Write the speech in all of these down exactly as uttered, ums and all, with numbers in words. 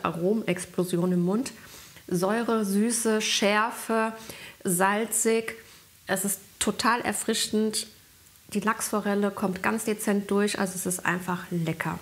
absolute Aromexplosion im Mund. Säure, Süße, Schärfe, salzig. Es ist total erfrischend. Die Lachsforelle kommt ganz dezent durch, also es ist einfach lecker.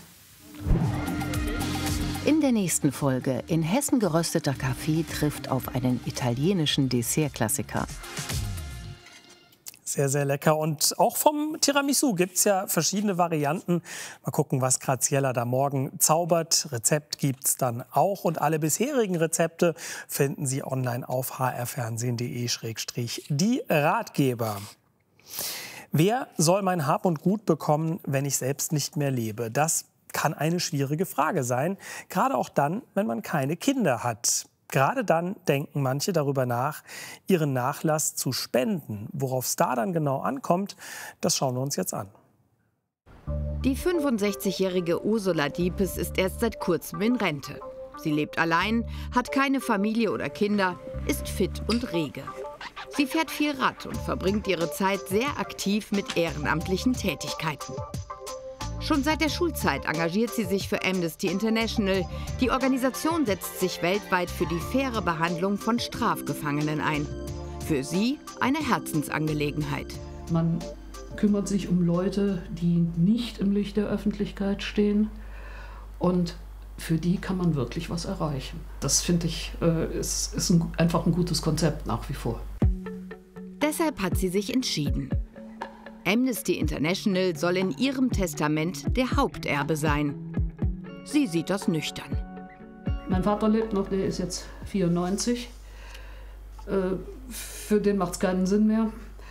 In der nächsten Folge: In Hessen gerösteter Kaffee trifft auf einen italienischen Dessertklassiker. Sehr, sehr lecker. Und auch vom Tiramisu gibt es ja verschiedene Varianten. Mal gucken, was Graziella da morgen zaubert. Rezept gibt es dann auch. Und alle bisherigen Rezepte finden Sie online auf h r fernsehen punkt de Schrägstrich die Ratgeber. Wer soll mein Hab und Gut bekommen, wenn ich selbst nicht mehr lebe? Das kann eine schwierige Frage sein. Gerade auch dann, wenn man keine Kinder hat. Gerade dann denken manche darüber nach, ihren Nachlass zu spenden. Worauf es da dann genau ankommt, das schauen wir uns jetzt an. Die fünfundsechzigjährige Ursula Diepes ist erst seit kurzem in Rente. Sie lebt allein, hat keine Familie oder Kinder, ist fit und rege. Sie fährt viel Rad und verbringt ihre Zeit sehr aktiv mit ehrenamtlichen Tätigkeiten. Schon seit der Schulzeit engagiert sie sich für Amnesty International. Die Organisation setzt sich weltweit für die faire Behandlung von Strafgefangenen ein. Für sie eine Herzensangelegenheit. Man kümmert sich um Leute, die nicht im Licht der Öffentlichkeit stehen. Und für die kann man wirklich was erreichen. Das finde ich, äh, ist, ist ein, einfach ein gutes Konzept nach wie vor. Deshalb hat sie sich entschieden. Amnesty International soll in ihrem Testament der Haupterbe sein. Sie sieht das nüchtern. Mein Vater lebt noch, der ist jetzt vierundneunzig. Äh, für den macht es keinen Sinn mehr.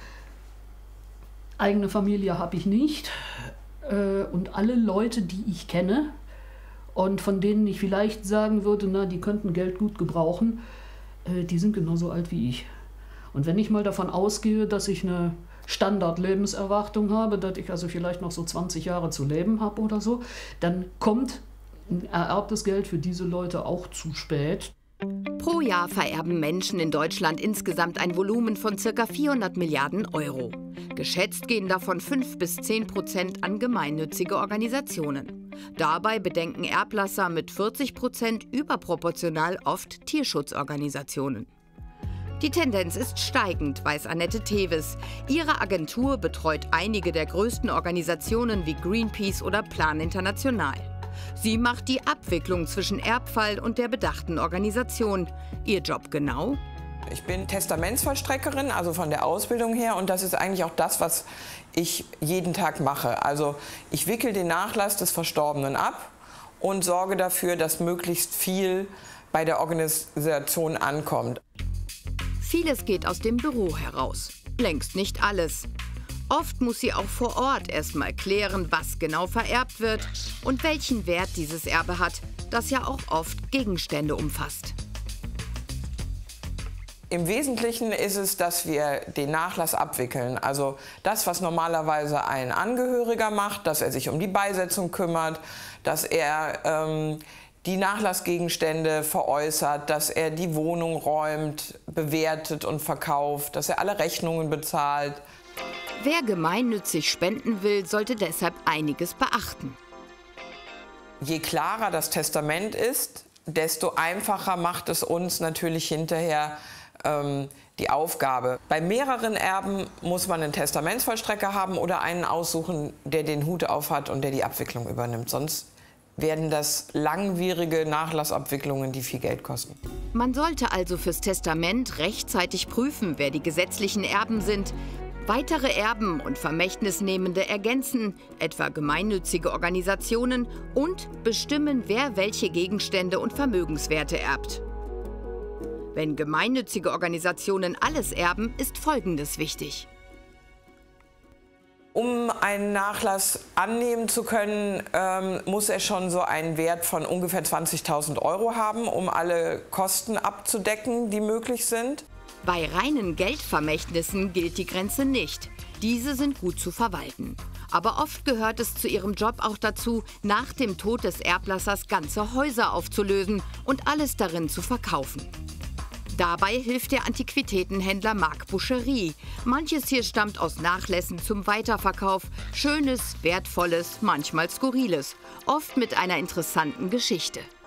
Eigene Familie habe ich nicht. Äh, und alle Leute, die ich kenne und von denen ich vielleicht sagen würde, na, die könnten Geld gut gebrauchen, äh, die sind genauso alt wie ich. Und wenn ich mal davon ausgehe, dass ich eine Standardlebenserwartung habe, dass ich also vielleicht noch so zwanzig Jahre zu leben habe oder so, dann kommt ein ererbtes Geld für diese Leute auch zu spät. Pro Jahr vererben Menschen in Deutschland insgesamt ein Volumen von ca. vierhundert Milliarden Euro. Geschätzt gehen davon fünf bis zehn Prozent an gemeinnützige Organisationen. Dabei bedenken Erblasser mit vierzig Prozent überproportional oft Tierschutzorganisationen. Die Tendenz ist steigend, weiß Annette Teves. Ihre Agentur betreut einige der größten Organisationen wie Greenpeace oder Plan International. Sie macht die Abwicklung zwischen Erbfall und der bedachten Organisation. Ihr Job genau? Ich bin Testamentsvollstreckerin, also von der Ausbildung her. Und das ist eigentlich auch das, was ich jeden Tag mache. Also ich wickel den Nachlass des Verstorbenen ab und sorge dafür, dass möglichst viel bei der Organisation ankommt. Vieles geht aus dem Büro heraus. Längst nicht alles. Oft muss sie auch vor Ort erst mal klären, was genau vererbt wird und welchen Wert dieses Erbe hat, das ja auch oft Gegenstände umfasst. Im Wesentlichen ist es, dass wir den Nachlass abwickeln. Also das, was normalerweise ein Angehöriger macht, dass er sich um die Beisetzung kümmert, dass er ähm, die Nachlassgegenstände veräußert, dass er die Wohnung räumt, bewertet und verkauft, dass er alle Rechnungen bezahlt. Wer gemeinnützig spenden will, sollte deshalb einiges beachten. Je klarer das Testament ist, desto einfacher macht es uns natürlich hinterher ähm, die Aufgabe. Bei mehreren Erben muss man einen Testamentsvollstrecker haben oder einen aussuchen, der den Hut auf hat und der die Abwicklung übernimmt. Sonst werden das langwierige Nachlassabwicklungen, die viel Geld kosten. Man sollte also fürs Testament rechtzeitig prüfen, wer die gesetzlichen Erben sind. Weitere Erben und Vermächtnisnehmende ergänzen, etwa gemeinnützige Organisationen, und bestimmen, wer welche Gegenstände und Vermögenswerte erbt. Wenn gemeinnützige Organisationen alles erben, ist Folgendes wichtig. Um einen Nachlass annehmen zu können, ähm, muss er schon so einen Wert von ungefähr zwanzigtausend Euro haben, um alle Kosten abzudecken, die möglich sind. Bei reinen Geldvermächtnissen gilt die Grenze nicht. Diese sind gut zu verwalten. Aber oft gehört es zu ihrem Job auch dazu, nach dem Tod des Erblassers ganze Häuser aufzulösen und alles darin zu verkaufen. Dabei hilft der Antiquitätenhändler Marc Boucherie. Manches hier stammt aus Nachlässen zum Weiterverkauf. Schönes, Wertvolles, manchmal Skurriles. Oft mit einer interessanten Geschichte.